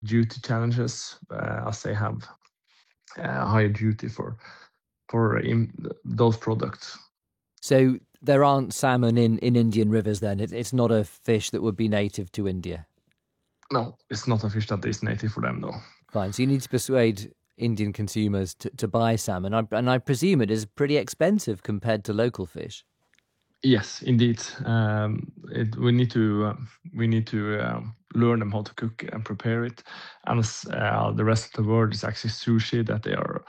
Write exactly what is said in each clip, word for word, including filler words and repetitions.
duty challenges, uh, as they have uh, higher duty for for in, those products. So there aren't salmon in, in Indian rivers then? It, it's not a fish that would be native to India? No, it's not a fish that is native for them, though. Fine. So you need to persuade Indian consumers to, to buy salmon. I, and I presume it is pretty expensive compared to local fish. Yes, indeed. Um, it, we need to uh, we need to um, learn them how to cook and prepare it, and uh, the rest of the world is actually sushi that they are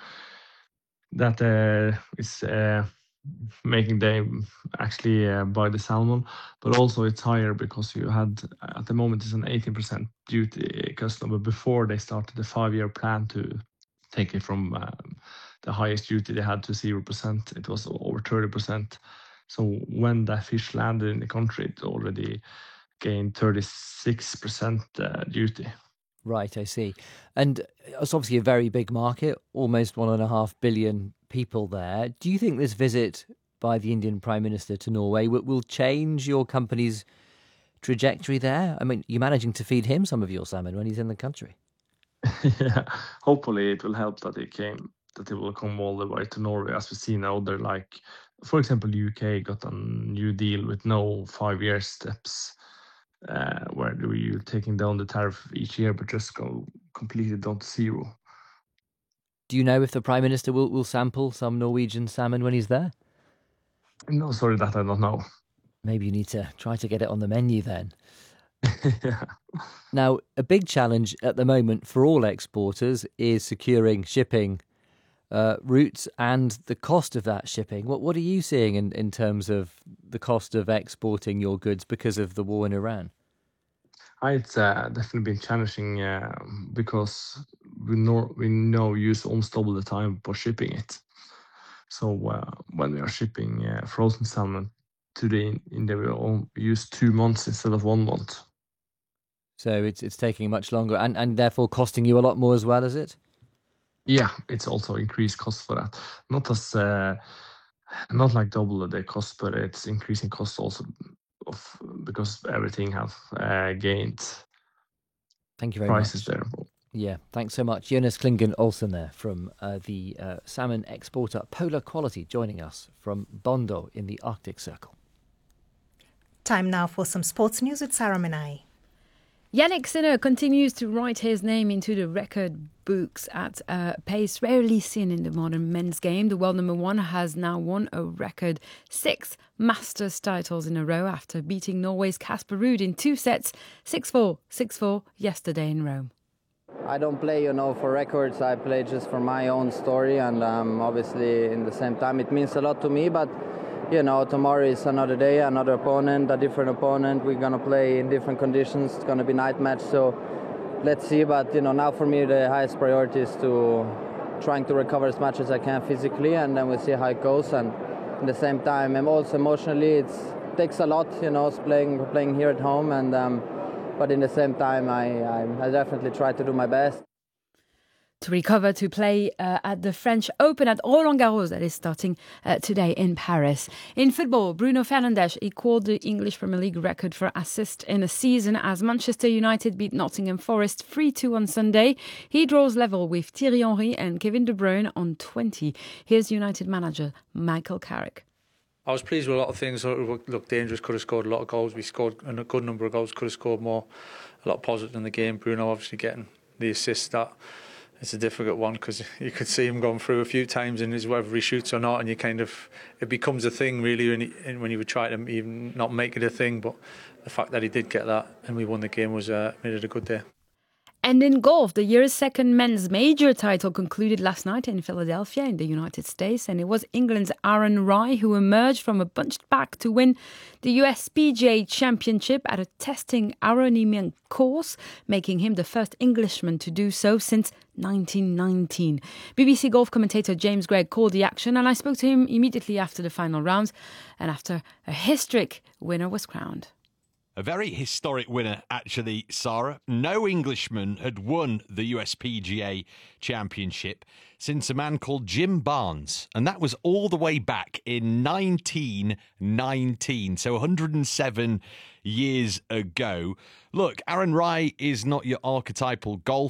that uh, is uh, making them actually uh, buy the salmon, but also it's higher because you had at the moment it's an eighteen percent duty custom, but before they started the five-year plan to take it from um, the highest duty they had to zero percent, it was over thirty percent. So when that fish landed in the country, it already gained thirty-six percent uh, duty. Right, I see. And it's obviously a very big market, almost one and a half billion people there. Do you think this visit by the Indian Prime Minister to Norway will, will change your company's trajectory there? I mean, you're managing to feed him some of your salmon when he's in the country. Yeah, hopefully it will help that he came, that he will come all the way to Norway. As we see now, they're like, for example, U K got a new deal with no five-year steps, uh, where you're taking down the tariff each year, but just go completely down to zero. Do you know if the Prime Minister will, will sample some Norwegian salmon when he's there? No, sorry, that I don't know. Maybe you need to try to get it on the menu then. Yeah. Now, a big challenge at the moment for all exporters is securing shipping uh, routes and the cost of that shipping. What what are you seeing in, in terms of the cost of exporting your goods because of the war in Iran? It's uh, definitely been challenging uh, because we know we now use almost double the time for shipping it. So uh, when we are shipping uh, frozen salmon to the India, we all use two months instead of one month. So it's it's taking much longer and, and therefore costing you a lot more as well, is it? Yeah, it's also increased cost for that. Not as uh, not like double the cost, but it's increasing cost also of because everything have uh, gained. Thank you very prices much. there. Yeah, thanks so much. Jonas Klingen Olsen there from uh, the uh, salmon exporter Polar Quality joining us from Bondo in the Arctic Circle. Time now for some sports news with Sarah Minai. Yannick Sinner continues to write his name into the record books at a pace rarely seen in the modern men's game. The world number one has now won a record six Masters titles in a row after beating Norway's Casper Ruud in two sets, six four, six four yesterday in Rome. I don't play, you know, for records. I play just for my own story, and um, obviously in the same time it means a lot to me, but you know, tomorrow is another day, another opponent, a different opponent. We're going to play in different conditions. It's going to be night match, so let's see. But, you know, now for me the highest priority is to trying to recover as much as I can physically, and then we'll see how it goes. And at the same time, and also emotionally, it takes a lot, you know, playing playing here at home. And um, but in the same time, I, I, I definitely try to do my best. To recover to play uh, at the French Open at Roland Garros that is starting uh, today in Paris. In football, Bruno Fernandes equalled the English Premier League record for assists in a season as Manchester United beat Nottingham Forest three two on Sunday. He draws level with Thierry Henry and Kevin De Bruyne on twenty. Here's United manager Michael Carrick. I was pleased with a lot of things. Looked dangerous, could have scored a lot of goals. We scored a good number of goals, could have scored more. A lot positive in the game. Bruno obviously getting the assist that... It's a difficult one because you could see him going through a few times and it's whether he shoots or not, and you kind of it becomes a thing really when, he, when you would try to even not make it a thing. But the fact that he did get that and we won the game was uh, made it a good day. And in golf, the year's second men's major title concluded last night in Philadelphia in the United States, and it was England's Aaron Rai who emerged from a bunched pack to win the U S P G A Championship at a testing Aronian course, making him the first Englishman to do so since nineteen nineteen. B B C golf commentator James Gregg called the action, and I spoke to him immediately after the final rounds and after a historic winner was crowned. A very historic winner, actually, Sarah. No Englishman had won the U S P G A Championship since a man called Jim Barnes. And that was all the way back in nineteen nineteen, so one hundred seven years ago. Look, Aaron Rai is not your archetypal golfer.